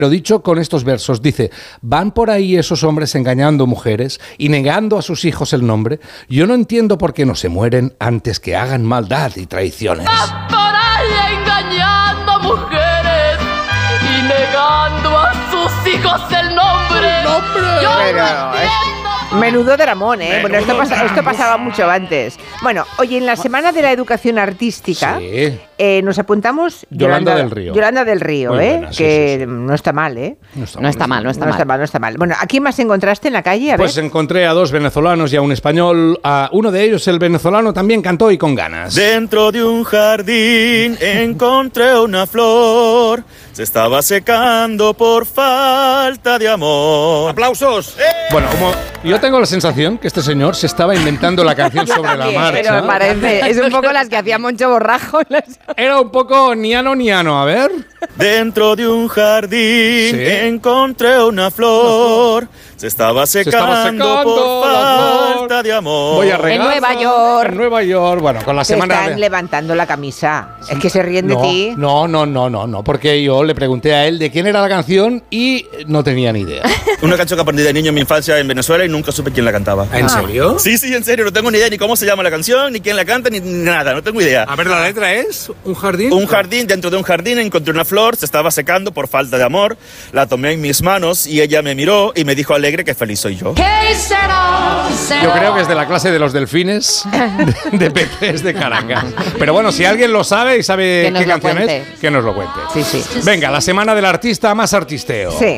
Pero dicho con estos versos, dice: van por ahí esos hombres engañando mujeres y negando a sus hijos el nombre. Yo no entiendo por qué no se mueren antes que hagan maldad y traiciones. Van por ahí engañando mujeres y negando a sus hijos el nombre. Yo no entiendo. Menudo dramón, ¿eh? Menudo Bueno, esto pasaba mucho antes. Bueno, oye, en la Semana de la Educación Artística nos apuntamos Yolanda del Río. Yolanda del Río, muy buena, que sí. no está mal, ¿eh? No está mal. Bueno, ¿a quién más encontraste en la calle? A Pues ver. encontré a 2 venezolanos y a un español. A uno de ellos, el venezolano, también cantó y con ganas. Dentro de un jardín encontré una flor, se estaba secando por falta de amor. ¡Aplausos! Bueno, yo tengo la sensación que este señor se estaba inventando la canción sobre la marcha. Pero me parece, es un poco las que hacía Moncho Borrajo. Era un poco niano, a ver. Dentro de un jardín encontré una flor, se estaba secando por falta de amor. Voy a regar. En Nueva York, bueno, con la Te semana están levantando la camisa. Es que se ríen de ti. No, porque yo le pregunté a él de quién era la canción y no tenía ni idea. Una canción que aprendí de niño en mi infancia en Venezuela y nunca supe quién la cantaba. ¿En serio? Sí, en serio, no tengo ni idea ni cómo se llama la canción, ni quién la canta, ni nada, no tengo idea. A ver, la letra es ¿un jardín? Un jardín, dentro de un jardín encontré una flor, se estaba secando por falta de amor, la tomé en mis manos y ella me miró y me dijo alegre que feliz soy yo. Yo creo que es de la clase de los delfines de Pepes de Caranga. Pero bueno, si alguien lo sabe y sabe qué canción es, que nos lo cuente. Sí. Venga, la semana del artista más artisteo. Sí.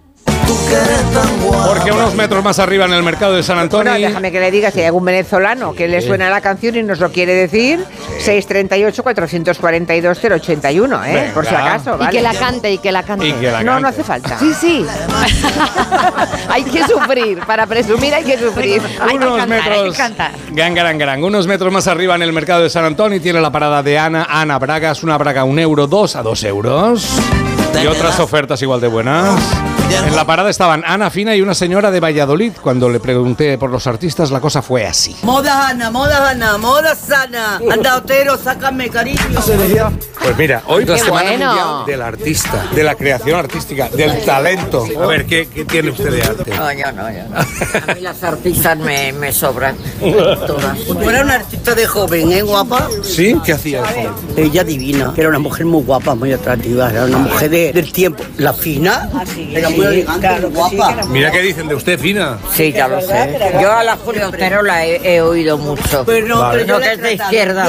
Porque unos metros más arriba en el mercado de San Antonio. Bueno, déjame que le diga si hay algún venezolano que le suena la canción y nos lo quiere decir. 638-442-081, ¿eh? Venga. Por si acaso, ¿vale? Y que la cante. No hace falta. Sí. Hay que sufrir. Para presumir hay que sufrir. Hay que cantar. Gangarang. Unos metros más arriba en el mercado de San Antonio tiene la parada de Ana Bragas. Una braga €1, 2 a 2 euros. Y otras ofertas igual de buenas. En la parada estaban Ana Fina y una señora de Valladolid. Cuando le pregunté por los artistas, la cosa fue así. Moda Ana, moda sana. Anda, Otero, sácame cariño. Pues mira, hoy la Semana bueno. Mundial del Artista, de la creación artística, del talento. A ver, ¿qué tiene usted de arte? No. A mí las artistas me sobran. Todas. Tú eras una artista de joven, ¿eh, guapa? ¿Sí? ¿Qué hacía? Ella divina. Era una mujer muy guapa, muy atractiva. Era una mujer del tiempo. La Fina era muy elegante, muy guapa. Mira qué dicen de usted, Fina. Sí, ya lo sé. Yo a la Julia Otero la he oído mucho. Pero Vale. no que es de izquierda.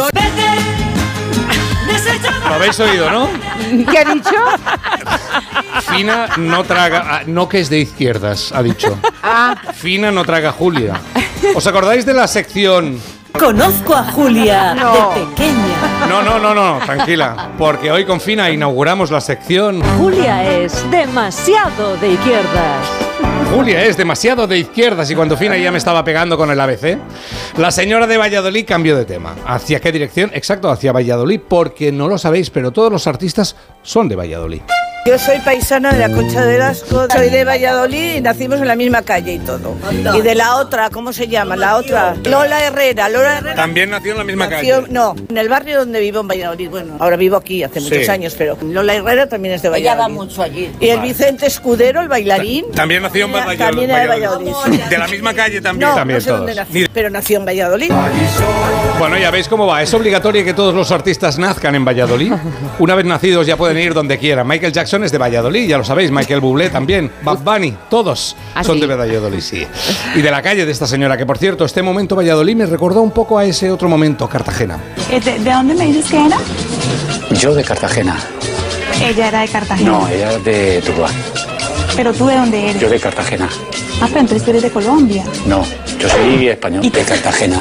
Lo habéis oído, ¿no? ¿Qué ha dicho? Fina no traga... no que es de izquierdas, ha dicho. Fina no traga Julia. ¿Os acordáis de la sección...? Conozco a Julia No. de pequeña. No, tranquila. Porque hoy con Fina inauguramos la sección... Julia es demasiado de izquierdas. Julia es demasiado de izquierdas y cuando Fina ya me estaba pegando con el ABC, la señora de Valladolid cambió de tema. ¿Hacia qué dirección? Exacto, hacia Valladolid, porque no lo sabéis, pero todos los artistas son de Valladolid. Yo soy paisana de la Concha de Lasco, soy de Valladolid y nacimos en la misma calle y todo. Y de la otra, ¿cómo se llama? La otra, Lola Herrera. También nació en la misma nació, no, en el barrio donde vivo en Valladolid. Bueno, ahora vivo aquí hace muchos años, pero Lola Herrera también es de Valladolid. Ella va mucho allí. Y el Vicente Escudero, el bailarín. También nació en Valladolid. También era de Valladolid. De la misma calle también. No, También no sé dónde todos. nació, pero nació en Valladolid. Bueno, ya veis cómo va. Es obligatorio que todos los artistas nazcan en Valladolid. Una vez nacidos ya pueden ir donde quieran. Michael Jackson es de Valladolid, ya lo sabéis. Michael Bublé también. Bad Bunny, todos son de Valladolid, sí. Y de la calle de esta señora, que por cierto, este momento Valladolid me recordó un poco a ese otro momento, Cartagena. ¿De dónde me dices que era? Yo de Cartagena. Ella era de Cartagena. No, ella de Tuluá. ¿Pero tú de dónde eres? Yo de Cartagena. Ah, pero entonces tú eres de Colombia. No, yo soy español, de Cartagena.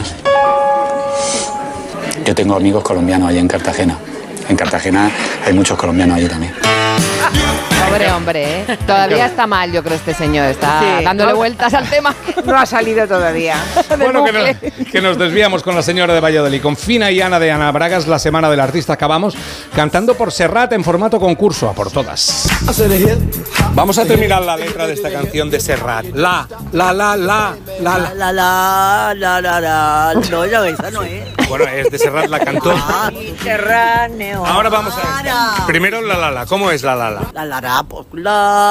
Yo tengo amigos colombianos allí en Cartagena. En Cartagena hay muchos colombianos allí también. Pobre hombre, ¿eh? Todavía está mal, yo creo, este señor. Está dándole vueltas al tema. No ha salido todavía. Bueno, que nos desviamos con la señora de Valladolid. Con Fina y Ana de Ana Bragas, la semana del artista, acabamos cantando por Serrat en formato concurso, a por todas. Vamos a terminar la letra de esta canción de Serrat. La. No, esa no es. Bueno, es de Serrat, la cantó. Mediterráneo. Ahora vamos a ver. Primero la Lala. ¿Cómo es la Lala? La Lara, pues la...